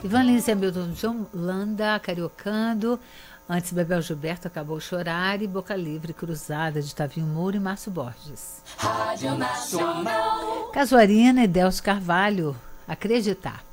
Ivan Lins e Hamilton de Holanda, Cariocando. Antes, Bebel Gilberto, Acabou Chorar. E Boca Livre, Cruzada, de Tavinho Moura e Márcio Borges. Rádio Nacional. Casuarina e Delcio Carvalho, Acreditar.